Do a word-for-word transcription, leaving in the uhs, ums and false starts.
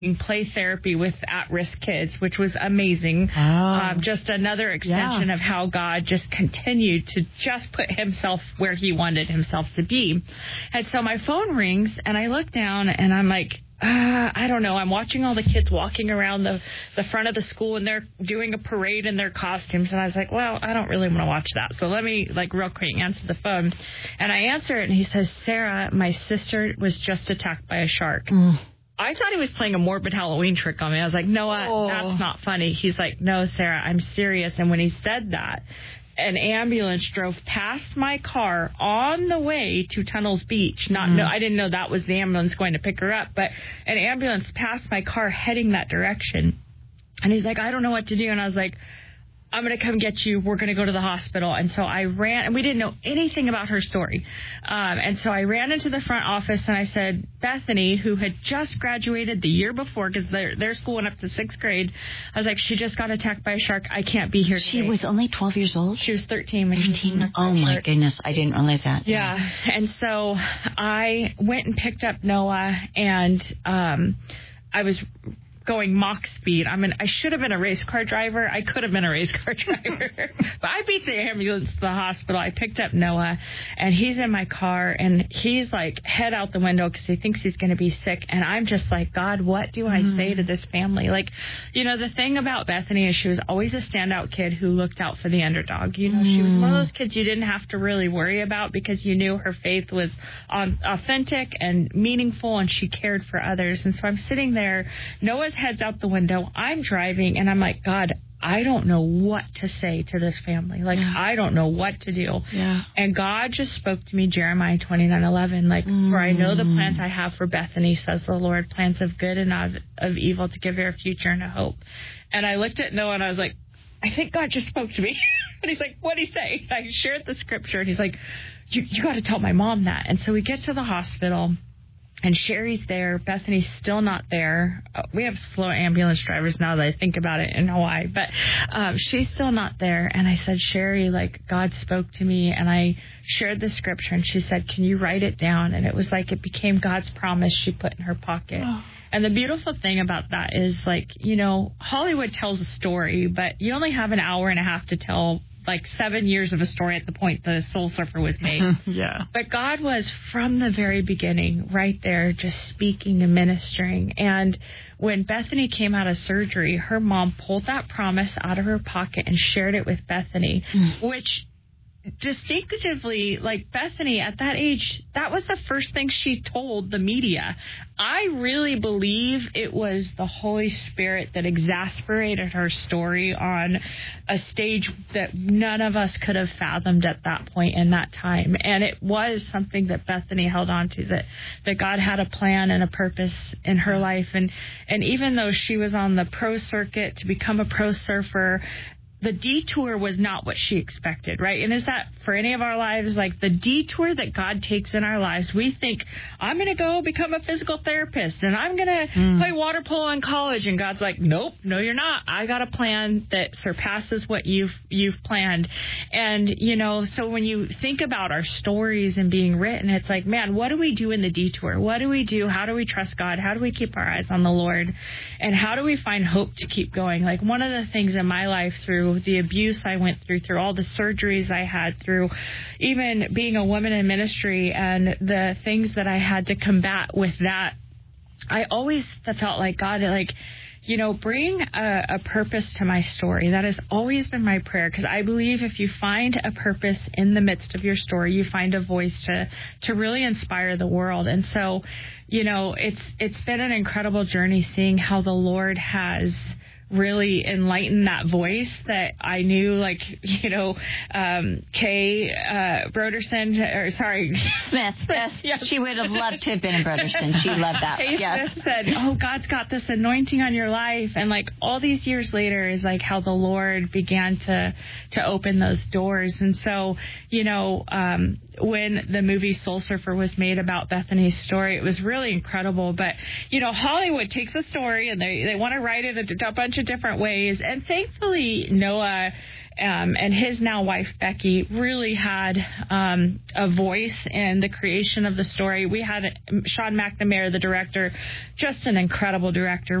play therapy with at-risk kids, which was amazing. Oh. Um, just another extension yeah. of how God just continued to just put himself where he wanted himself to be. And so my phone rings, and I look down, and I'm like, uh, I don't know. I'm watching all the kids walking around the, the front of the school, and they're doing a parade in their costumes. And I was like, well, I don't really want to watch that. So let me, like, real quick answer the phone. And I answer it, and he says, Sarah, my sister was just attacked by a shark. Mm. I thought he was playing a morbid Halloween trick on me. I was like, Noah, oh. that's not funny. He's like, no, Sarah, I'm serious. And when he said that, an ambulance drove past my car on the way to Tunnels Beach. Not, mm. no, I didn't know that was the ambulance going to pick her up, but an ambulance passed my car heading that direction. And he's like, I don't know what to do. And I was like, I'm going to come get you. We're going to go to the hospital. And so I ran, and we didn't know anything about her story. Um, and so I ran into the front office, and I said, Bethany, who had just graduated the year before, because their, their school went up to sixth grade, I was like, she just got attacked by a shark. I can't be here today. She was only twelve years old? She was thirteen. When thirteen? She was oh, my shark. Goodness. I didn't realize that. Yeah. yeah. And so I went and picked up Noah, and um, I was going Mach speed. I mean, I should have been a race car driver. I could have been a race car driver. But I beat the ambulance to the hospital. I picked up Noah, and he's in my car, and he's like head out the window because he thinks he's going to be sick. And I'm just like, God, what do I mm. say to this family? Like, you know, the thing about Bethany is she was always a standout kid who looked out for the underdog. You know, mm. she was one of those kids you didn't have to really worry about because you knew her faith was on, authentic and meaningful, and she cared for others. And so I'm sitting there, Noah's head's out the window, I'm driving, and I'm like, God, I don't know what to say to this family. Like, yeah. I don't know what to do. Yeah. And God just spoke to me, Jeremiah twenty-nine eleven, like, mm. for I know the plans I have for Bethany, says the Lord, plans of good and not of, of evil, to give her a future and a hope. And I looked at Noah, and I was like, I think God just spoke to me. And he's like, what'd he say? I shared the scripture, and he's like, you, you got to tell my mom that. And so we get to the hospital, and Sherry's there. Bethany's still not there. Uh, we have slow ambulance drivers now that I think about it in Hawaii. But um, she's still not there. And I said, Sherry, like, God spoke to me. And I shared the scripture. And she said, can you write it down? And it was like it became God's promise she put in her pocket. Oh. And the beautiful thing about that is, like, you know, Hollywood tells a story, but you only have an hour and a half to tell like seven years of a story at the point the Soul Surfer was made. yeah. But God was from the very beginning right there just speaking and ministering. And when Bethany came out of surgery, her mom pulled that promise out of her pocket and shared it with Bethany, mm. which distinctively, like, Bethany at that age, that was the first thing she told the media. I really believe it was the Holy Spirit that exasperated her story on a stage that none of us could have fathomed at that point in that time. And it was something that Bethany held on to, that, that God had a plan and a purpose in her life. And, and even though she was on the pro circuit to become a pro surfer, the detour was not what she expected, right? And is that for any of our lives? Like, the detour that God takes in our lives, we think, I'm going to go become a physical therapist and I'm going to mm. play water polo in college. And God's like, nope, no, you're not. I got a plan that surpasses what you've you've planned. And, you know, so when you think about our stories and being written, it's like, man, what do we do in the detour? What do we do? How do we trust God? How do we keep our eyes on the Lord? And how do we find hope to keep going? Like, one of the things in my life, through the abuse I went through, through all the surgeries I had, through even being a woman in ministry and the things that I had to combat with that, I always felt like, God, like, you know, bring a, a purpose to my story. That has always been my prayer, because I believe if you find a purpose in the midst of your story, you find a voice to to really inspire the world. And so, you know, it's it's been an incredible journey seeing how the Lord has really enlighten that voice that I knew, like, you know, um, Kay uh, Broderson, or sorry, Smith. Yes, yes, she would have loved to have been in Broderson. She loved that. Kay yes. Smith said, oh, God's got this anointing on your life. And, like, all these years later is, like, how the Lord began to, to open those doors. And so, you know, um, when the movie Soul Surfer was made about Bethany's story, it was really incredible. But, you know, Hollywood takes a story and they, they want to write it a, a bunch of different ways. And thankfully, Noah um, and his now wife, Becky, really had um, a voice in the creation of the story. We had Sean McNamara, the director, just an incredible director,